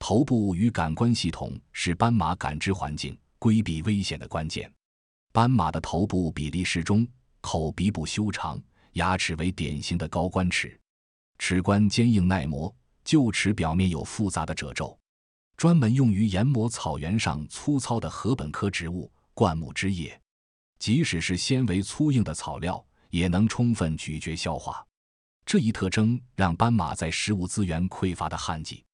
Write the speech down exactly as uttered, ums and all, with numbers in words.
头部与感官系统是斑马感知环境、规避危险的关键。斑马的头部比例适中，口鼻部修长，牙齿为典型的高冠齿，齿冠坚硬耐磨，臼齿表面有复杂的褶皱，专门用于研磨草原上粗糙的禾本科植物、灌木枝叶。即使是纤维粗硬的草料，也能充分咀嚼消化。这一特征让斑马在食物资源匮乏的旱季，